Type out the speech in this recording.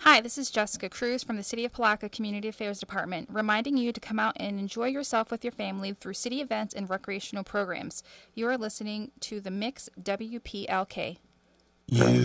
Hi, this is Jessica Cruz from the City of Palaca Community Affairs Department, reminding you to come out and enjoy yourself with your family through city events and recreational programs. You are listening to the Mix WPLK. You